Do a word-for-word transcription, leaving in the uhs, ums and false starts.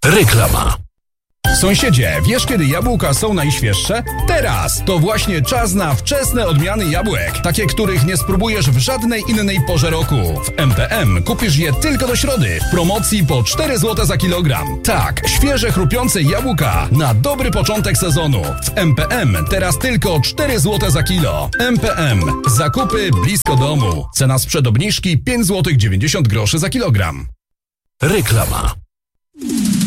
Reklama. Sąsiedzie, wiesz kiedy jabłka są najświeższe? Teraz! To właśnie czas na wczesne odmiany jabłek. Takie, których nie spróbujesz w żadnej innej porze roku. W M P M kupisz je tylko do środy. W promocji po cztery złote za kilogram. Tak, świeże, chrupiące jabłka na dobry początek sezonu. W M P M teraz tylko cztery złote za kilo. M P M. Zakupy blisko domu. Cena sprzed obniżki pięć złotych dziewięćdziesiąt groszy za kilogram. Reklama.